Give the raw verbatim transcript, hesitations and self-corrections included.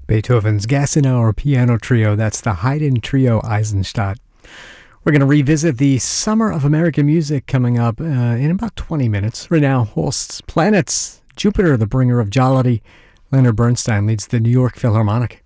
Beethoven's Gassenauer Piano Trio. That's the Haydn Trio Eisenstadt. We're going to revisit the Summer of American Music coming up uh, in about twenty minutes. Right now, Holst's Planets, Jupiter, the bringer of jollity. Leonard Bernstein leads the New York Philharmonic.